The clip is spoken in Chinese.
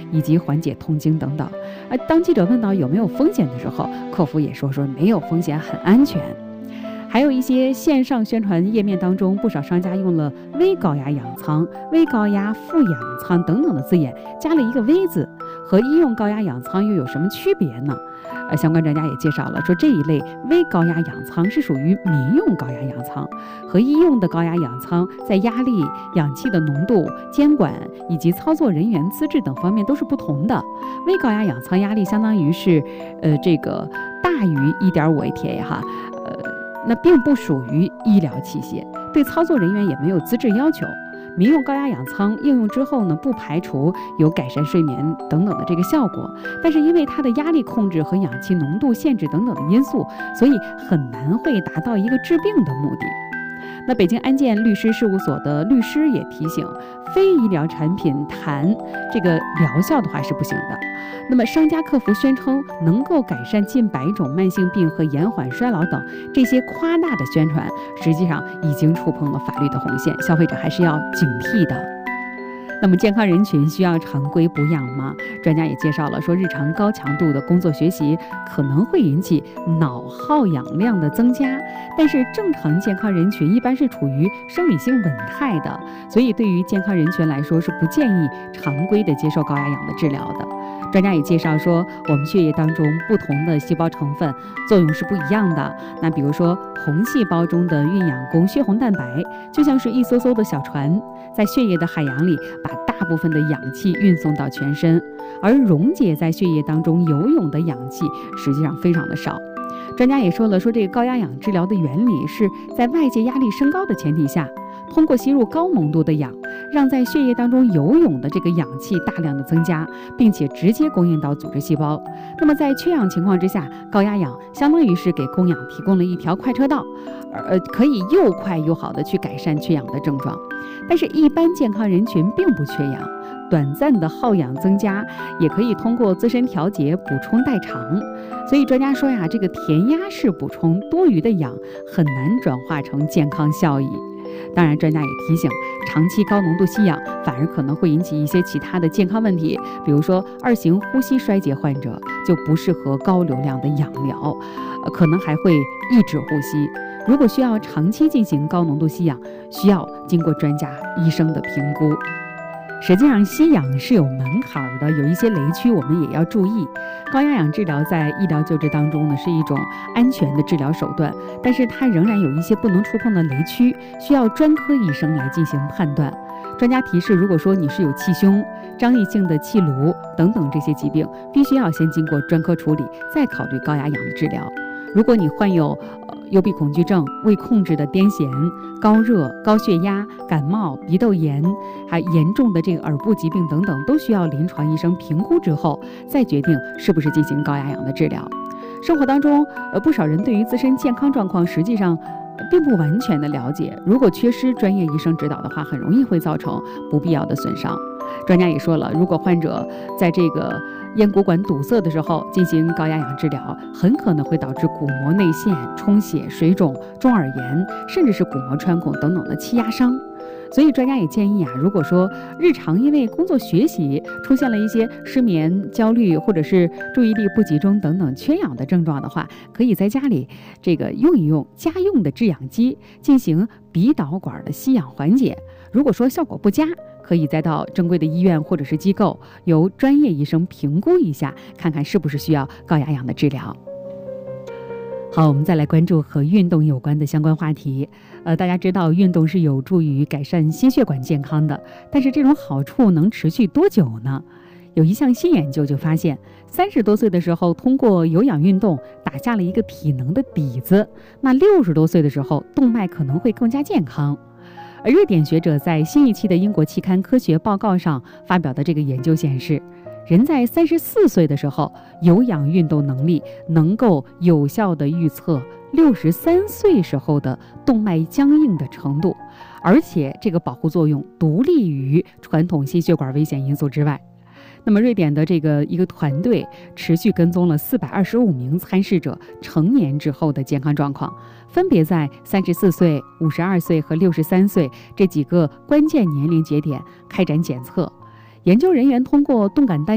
以及缓解痛经等等。而当记者问到有没有风险的时候，客服也说没有风险，很安全。还有一些线上宣传页面当中，不少商家用了微高压氧舱、微高压负氧舱等等的字眼，加了一个微字，和医用高压氧舱又有什么区别呢？相关专家也介绍了，说这一类微高压氧舱是属于民用高压氧舱，和医用的高压氧舱在压力、氧气的浓度、监管以及操作人员资质等方面都是不同的。微高压氧舱压力相当于是这个大于 1.5 ATA 哈，那并不属于医疗器械，对操作人员也没有资质要求。民用高压氧舱应用之后呢，不排除有改善睡眠等等的这个效果，但是因为它的压力控制和氧气浓度限制等等的因素，所以很难会达到一个治病的目的。那北京安建律师事务所的律师也提醒，非医疗产品谈这个疗效的话是不行的。那么商家客服宣称能够改善近100种慢性病和延缓衰老等，这些夸大的宣传实际上已经触碰了法律的红线，消费者还是要警惕的。那么健康人群需要常规补氧吗？专家也介绍了，说日常高强度的工作学习可能会引起脑耗氧量的增加，但是正常健康人群一般是处于生理性稳态的，所以对于健康人群来说是不建议常规的接受高压氧的治疗的。专家也介绍说，我们血液当中不同的细胞成分作用是不一样的。那比如说红细胞中的孕氧供血红蛋白就像是一艘艘的小船，在血液的海洋里把大部分的氧气运送到全身，而溶解在血液当中游泳的氧气实际上非常的少。专家也说了，说这个高压氧治疗的原理是在外界压力升高的前提下，通过吸入高浓度的氧，让在血液当中游泳的这个氧气大量的增加，并且直接供应到组织细胞。那么在缺氧情况之下，高压氧相当于是给供氧提供了一条快车道，可以又快又好的去改善缺氧的症状。但是一般健康人群并不缺氧，短暂的耗氧增加也可以通过自身调节补充代偿。所以专家说呀，这个填鸭式补充多余的氧很难转化成健康效益。当然，专家也提醒，长期高浓度吸氧反而可能会引起一些其他的健康问题，比如说2型呼吸衰竭患者就不适合高流量的氧疗，可能还会抑制呼吸。如果需要长期进行高浓度吸氧，需要经过专家医生的评估。实际上吸氧是有门槛的，有一些雷区我们也要注意。高压氧治疗在医疗救治当中呢是一种安全的治疗手段，但是它仍然有一些不能触碰的雷区，需要专科医生来进行判断。专家提示，如果说你是有气胸、张力性的气颅等等这些疾病，必须要先经过专科处理，再考虑高压氧的治疗。如果你患有幽闭恐惧症、未控制的癫痫、高热、高血压、感冒、鼻窦炎，还严重的这个耳部疾病等等，都需要临床医生评估之后再决定是不是进行高压氧的治疗。生活当中不少人对于自身健康状况实际上并不完全的了解，如果缺失专业医生指导的话，很容易会造成不必要的损伤。专家也说了，如果患者在这个咽鼓管堵塞的时候进行高压氧治疗，很可能会导致鼓膜内陷、充血、水肿、中耳炎，甚至是鼓膜穿孔等等的气压伤。所以专家也建议如果说日常因为工作学习出现了一些失眠、焦虑或者是注意力不集中等等缺氧的症状的话，可以在家里用一用家用的制氧机进行鼻导管的吸氧缓解。如果说效果不佳，可以再到正规的医院或者是机构，由专业医生评估一下，看看是不是需要高压氧的治疗。好，我们再来关注和运动有关的相关话题。大家知道运动是有助于改善心血管健康的，但是这种好处能持续多久呢？有一项新研究就发现，30多岁的时候通过有氧运动打下了一个体能的底子，那60多岁的时候动脉可能会更加健康。而瑞典学者在新一期的英国期刊科学报告上发表的这个研究显示，人在34岁的时候，有氧运动能力能够有效地预测63岁时候的动脉僵硬的程度，而且这个保护作用独立于传统心血管危险因素之外。那么瑞典的一个团队持续跟踪了425名参试者成年之后的健康状况，分别在34岁、52岁和63岁这几个关键年龄节点开展检测。研究人员通过动感单